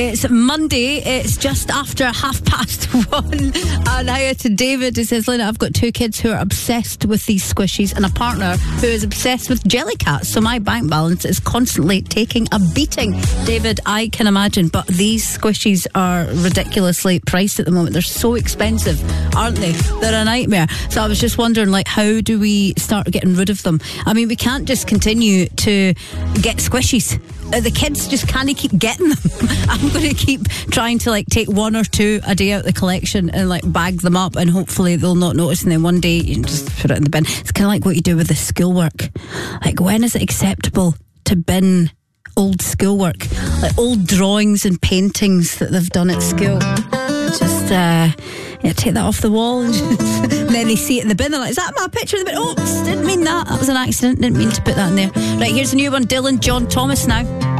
It's Monday, it's just after 1:30, and hiya to David who says, Lynn, I've got 2 kids who are obsessed with these squishies and a partner who is obsessed with Jellycats, so my bank balance is constantly taking a beating. David, I can imagine, but these squishies are ridiculously priced at the moment. They're so expensive, aren't they? They're a nightmare. So I was just wondering, like, how do we start getting rid of them? I mean, we can't just continue to get squishies. The kids just can't keep getting them. I'm going to keep trying to take 1 or 2 a day out of the collection and bag them up, and hopefully they'll not notice, and then one day you can just put it in the bin. It's kind of like what you do with the schoolwork. When is it acceptable to bin old schoolwork, old drawings and paintings that they've done at school? Just take that off the wall, and then they see it in the bin. They're like, "Is that my picture in the bin? Oops, didn't mean that. That was an accident. Didn't mean to put that in there." Right, here's a new one. Dylan John Thomas now.